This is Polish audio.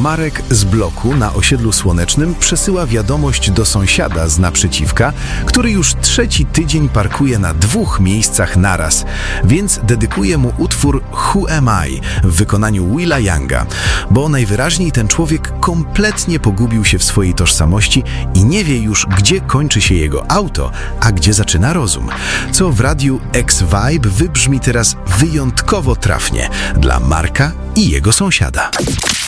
Marek z bloku na osiedlu Słonecznym przesyła wiadomość do sąsiada z naprzeciwka, który już trzeci tydzień parkuje na 2 miejscach naraz, więc dedykuje mu utwór Who Am I w wykonaniu Willa Younga, bo najwyraźniej ten człowiek kompletnie pogubił się w swojej tożsamości i nie wie już, gdzie kończy się jego auto, a gdzie zaczyna rozum. Co w radiu X-Vibe wybrzmi teraz wyjątkowo trafnie dla Marka i jego sąsiada.